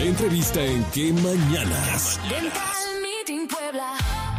entrevista en ¿Qué Mañanas? Dental Meeting Puebla.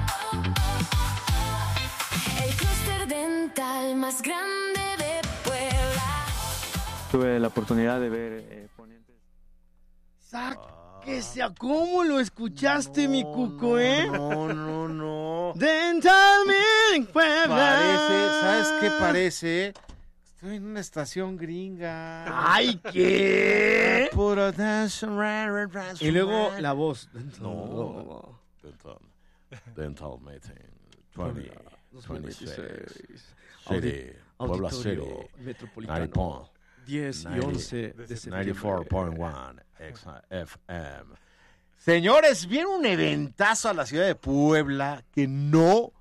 El clúster dental más grande de Puebla. Tuve la oportunidad de ver ponentes. Sáquese, ¿cómo lo escuchaste, mi cuco, No. Dental Meeting Puebla. Parece, ¿sabes qué parece? Estoy en una estación gringa. ¡Ay, qué! Puro dance. Y luego la voz. No. Dental Meeting 2026. City, Puebla City. Auditorio Metropolitano. 10 y 11 de septiembre. 94.1 FM. Señores, viene un eventazo a la ciudad de Puebla que no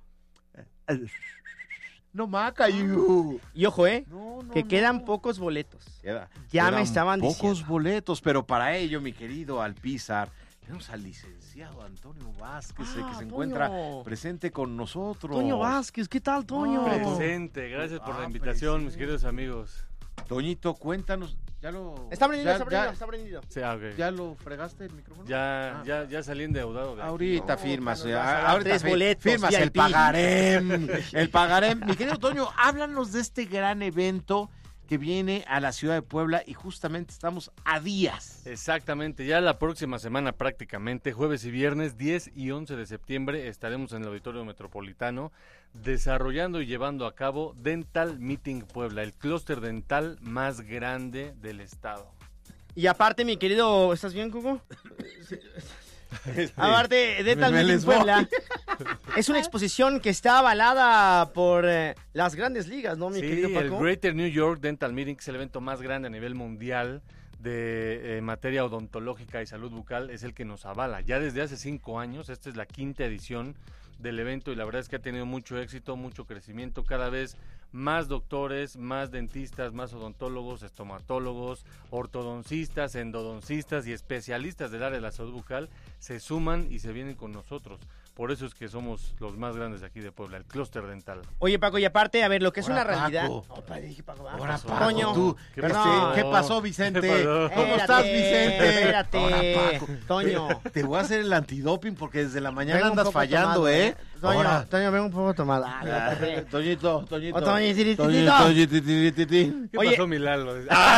maca, you. Y ojo, No, que quedan pocos boletos. Ya Quedan me estaban pocos diciendo. boletos, pero para ello, mi querido Alpizar, tenemos al licenciado Antonio Vázquez, que se Toño. encuentra presente con nosotros. Toño Vázquez, ¿qué tal, Toño? Presente, gracias por la invitación, mis queridos amigos. Toñito, cuéntanos, Está prendido. Sí, ok. ¿Ya lo fregaste el micrófono? Ya salí endeudado de aquí. Ahorita firmas, cuando vas a dar 3 boletos, firmas el VIP. pagarem. El pagarem. Mi querido Toño, háblanos de este gran evento que viene a la ciudad de Puebla y justamente estamos a días. Exactamente, ya la próxima semana prácticamente, jueves y viernes 10 y 11 de septiembre, estaremos en el Auditorio Metropolitano desarrollando y llevando a cabo Dental Meeting Puebla, el clúster dental más grande del estado. Y aparte, mi querido, ¿estás bien, Cuco? Aparte, Dental me Meeting les voy. Puebla es una exposición que está avalada por las grandes ligas, ¿no, mi querido Sí, Paco? el Greater New York Dental Meeting, que es el evento más grande a nivel mundial de materia odontológica y salud bucal, es el que nos avala. Ya desde hace 5 años, esta es la 5ª edición del evento y la verdad es que ha tenido mucho éxito, mucho crecimiento, cada vez más doctores, más dentistas, más odontólogos, estomatólogos, ortodoncistas, endodoncistas y especialistas del área de la salud bucal se suman y se vienen con nosotros. Por eso es que somos los más grandes de aquí de Puebla, el clúster dental. Oye, Paco, y aparte, a ver, lo que es Ahora, una realidad... Paco. Opa, dije Paco, va. Ahora, pasó? Paco, Toño. tú. ¿Qué pasó? ¿Qué pasó, Vicente? ¿Qué pasó? ¿Cómo estás, Vicente? Espérate, Ahora, Paco. Toño. Te voy a hacer el antidoping porque desde la mañana Vengo un andas poco fallando, tomado, ¿eh? Toño, Ahora. Toño, vengo un poco tomado. Toñito. O Toño, tirititito. ¿Qué Oye. pasó, mi Lalo?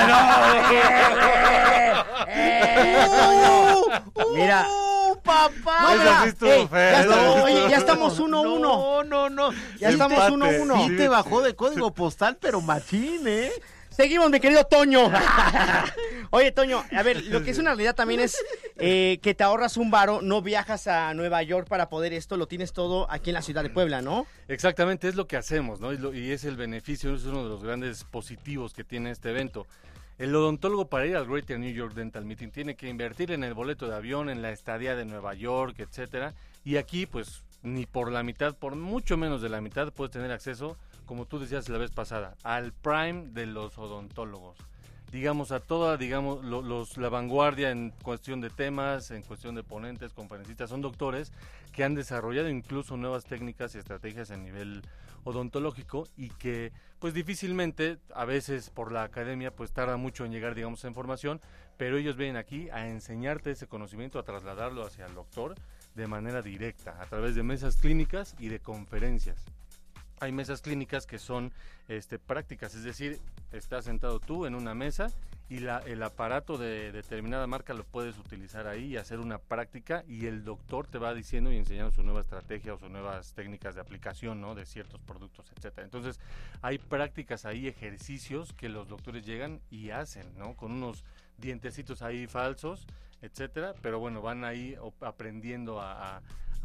Mira. ¡Papá! Esa sí estuvo fea. Oye, ya estamos 1-1. No. Ya estamos Empate. 1-1. Sí te bajó de código postal, pero machín, ¿eh? Seguimos, mi querido Toño. Oye, Toño, a ver, lo que es una realidad también es que te ahorras un varo, no viajas a Nueva York para poder esto, lo tienes todo aquí en la ciudad de Puebla, ¿no? Exactamente, es lo que hacemos, ¿no? Y es el beneficio, es uno de los grandes positivos que tiene este evento. El odontólogo para ir al Greater New York Dental Meeting tiene que invertir en el boleto de avión, en la estadía de Nueva York, etcétera. Y aquí, pues, ni por la mitad, por mucho menos de la mitad, puedes tener acceso, como tú decías la vez pasada, al prime de los odontólogos. Digamos, a toda, la vanguardia en cuestión de temas, en cuestión de ponentes, conferencistas, son doctores que han desarrollado incluso nuevas técnicas y estrategias a nivel odontológico y que, pues difícilmente, a veces por la academia, pues tarda mucho en llegar, digamos, a información, pero ellos vienen aquí a enseñarte ese conocimiento, a trasladarlo hacia el doctor de manera directa, a través de mesas clínicas y de conferencias. Hay mesas clínicas que son prácticas, es decir, estás sentado tú en una mesa y el aparato de determinada marca lo puedes utilizar ahí y hacer una práctica y el doctor te va diciendo y enseñando su nueva estrategia o sus nuevas técnicas de aplicación, ¿no? De ciertos productos, etcétera. Entonces, hay prácticas ahí, ejercicios que los doctores llegan y hacen, ¿no? Con unos dientecitos ahí falsos, etcétera, pero bueno, van ahí aprendiendo a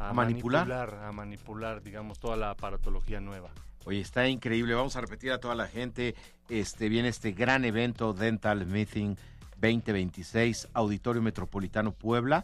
manipular, digamos, toda la aparatología nueva. Oye, está increíble. Vamos a repetir a toda la gente. Viene este gran evento Dental Meeting 2026, Auditorio Metropolitano Puebla.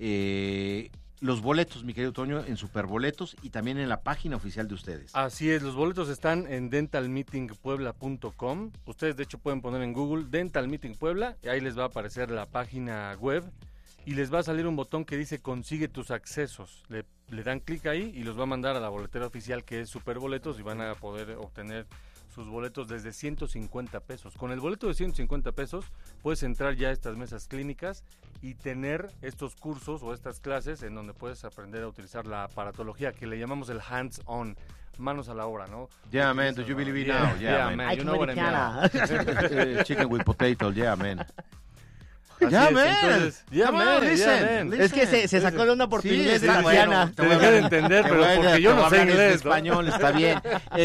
Los boletos, mi querido Toño, en Superboletos y también en la página oficial de ustedes. Así es, los boletos están en dentalmeetingpuebla.com. Ustedes, de hecho, pueden poner en Google Dental Meeting Puebla y ahí les va a aparecer la página web y les va a salir un botón que dice Consigue tus accesos. Le dan clic ahí y los va a mandar a la boletera oficial que es Superboletos y van a poder obtener sus boletos desde 150 pesos. Con el boleto de 150 pesos puedes entrar ya a estas mesas clínicas y tener estos cursos o estas clases en donde puedes aprender a utilizar la aparatología, que le llamamos el hands-on, manos a la obra, ¿no? Yeah, man, do you believe it now? Yeah, man. Ay, You know what I mean. Chicken with potato, yeah, man. Así Yeah, es, man. entonces, yeah, Come on, man, listen, yeah, man. listen. Es que se sacó de onda por tu Sí, inglés de está Tatiana. bueno. Te dejé de entender, pero porque yo no sé inglés, ¿no? Español, está bien.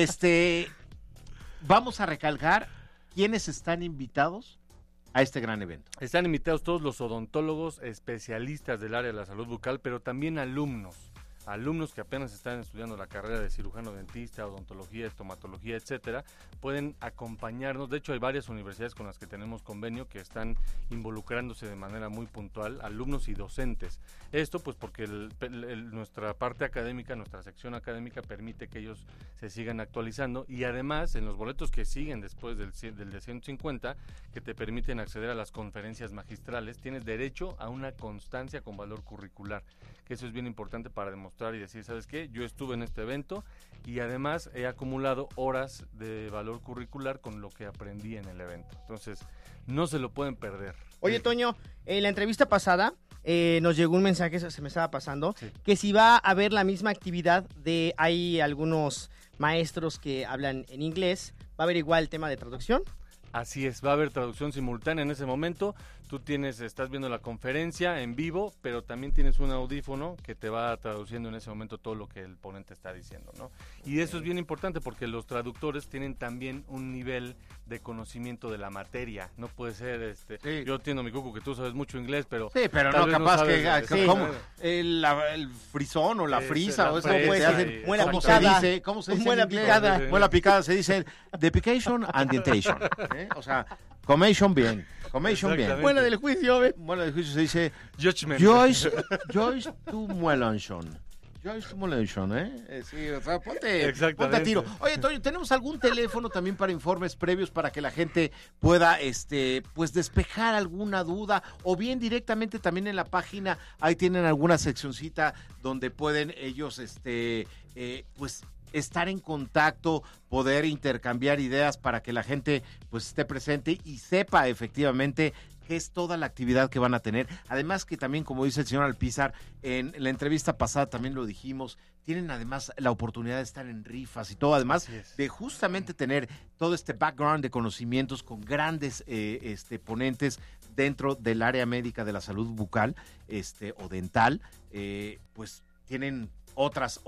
Vamos a recalcar quiénes están invitados a este gran evento. Están invitados todos los odontólogos especialistas del área de la salud bucal, pero también alumnos que apenas están estudiando la carrera de cirujano dentista, odontología, estomatología, etcétera, pueden acompañarnos. De hecho, hay varias universidades con las que tenemos convenio que están involucrándose de manera muy puntual, alumnos y docentes. Esto pues porque nuestra parte académica, nuestra sección académica permite que ellos se sigan actualizando, y además en los boletos que siguen después del de 150, que te permiten acceder a las conferencias magistrales, tienes derecho a una constancia con valor curricular, que eso es bien importante para demostrar y decir, ¿sabes qué? Yo estuve en este evento y además he acumulado horas de valor curricular con lo que aprendí en el evento. Entonces, no se lo pueden perder. Oye, Toño, en la entrevista pasada nos llegó un mensaje, se me estaba pasando, Sí. que si va a haber la misma actividad hay algunos maestros que hablan en inglés, ¿va a haber igual el tema de traducción? Así es, va a haber traducción simultánea en ese momento. Tú estás viendo la conferencia en vivo, pero también tienes un audífono que te va traduciendo en ese momento todo lo que el ponente está diciendo, ¿no? Y eso es bien importante porque los traductores tienen también un nivel de conocimiento de la materia. No puede ser, Sí. yo entiendo, mi Cucu, que tú sabes mucho inglés, pero... Sí, pero tal no vez capaz sabes, que sí. como el frisón o la frisa la o eso fresa, que te hacen. y- muela ¿Cómo picada. se dice? ¿Cómo se dice? Muela en inglés? picada. Muela picada se dice depication and dentation. O sea, comation bien. Comation bien. Exactamente. Buena del juicio, ¿ves? Bueno, el juicio se dice Judgment. Joyce to Muelanchon. Joyce to Muelanchon, ¿eh? Sí, o sea, ponte Exactamente. a tiro. Oye, Toño, ¿tenemos algún teléfono también para informes previos para que la gente pueda, pues, despejar alguna duda? O bien directamente también en la página, ahí tienen alguna seccioncita donde pueden ellos, pues, estar en contacto, poder intercambiar ideas para que la gente pues esté presente y sepa efectivamente qué es toda la actividad que van a tener. Además que también, como dice el señor Alpizar, en la entrevista pasada también lo dijimos, tienen además la oportunidad de estar en rifas y todo, además Así es. de justamente tener todo este background de conocimientos con grandes ponentes dentro del área médica de la salud bucal o dental, pues tienen otras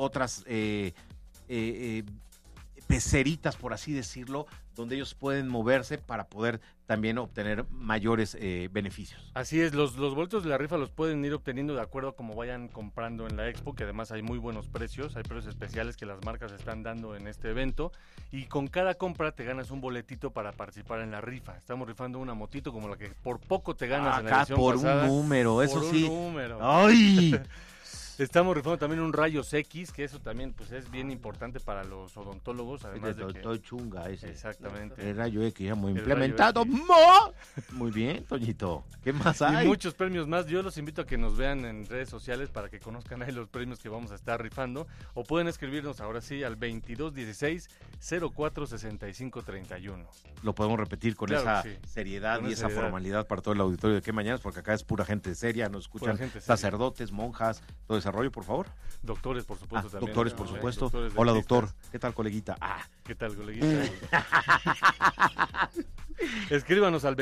peceritas, por así decirlo, donde ellos pueden moverse para poder también obtener mayores beneficios. Así es, los boletos de la rifa los pueden ir obteniendo de acuerdo a como vayan comprando en la expo, que además hay muy buenos precios, hay precios especiales que las marcas están dando en este evento, y con cada compra te ganas un boletito para participar en la rifa. Estamos rifando una motito como la que por poco te ganas en la Acá edición por pasada. un número, eso Por sí. un número. ¡Ay! Estamos rifando también un rayos X, que eso también pues es bien importante para los odontólogos, además de que... Estoy chunga ese. Exactamente. El rayo X ya muy El implementado. rayo X. ¡Mo! Muy bien, Toñito. ¿Qué más Y hay? muchos premios más. Yo los invito a que nos vean en redes sociales para que conozcan ahí los premios que vamos a estar rifando. O pueden escribirnos ahora sí al 2216-046531. Lo podemos repetir con Claro esa que sí. seriedad Con y esa esa seriedad. formalidad para todo el auditorio de Qué Mañanas, porque acá es pura gente seria, nos escuchan Pura gente seria. sacerdotes, monjas, todo ese rollo, por favor. Doctores, por supuesto, también. Doctores, por ¿no? supuesto. Doctores, Hola, dentistas. doctor. ¿Qué tal, coleguita? ¿Qué tal, coleguita? Escríbanos al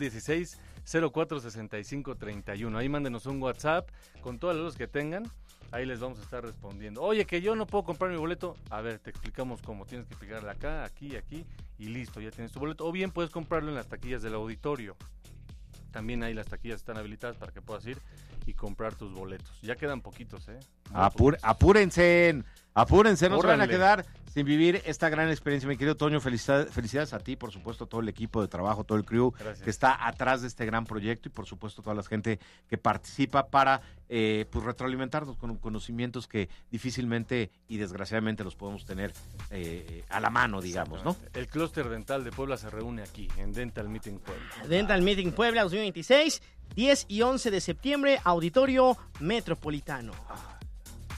2216-046531. Ahí mándenos un WhatsApp con todas las dudas que tengan. Ahí les vamos a estar respondiendo. Oye, que yo no puedo comprar mi boleto. A ver, te explicamos cómo. Tienes que picarle acá, aquí, aquí y listo, ya tienes tu boleto. O bien puedes comprarlo en las taquillas del auditorio. También ahí las taquillas están habilitadas para que puedas ir y comprar tus boletos. Ya quedan poquitos, ¿eh? Muy poquitos. Apúrense, no se van a Córranle. quedar sin vivir esta gran experiencia. Mi querido Toño, felicidades a ti, por supuesto, a todo el equipo de trabajo, todo el crew Gracias. que está atrás de este gran proyecto y por supuesto toda la gente que participa para pues retroalimentarnos con conocimientos que difícilmente y desgraciadamente los podemos tener a la mano, digamos, ¿no? El clúster dental de Puebla se reúne aquí, en Dental Meeting Puebla. Dental Meeting Puebla 2026, 10 y 11 de septiembre, Auditorio Metropolitano.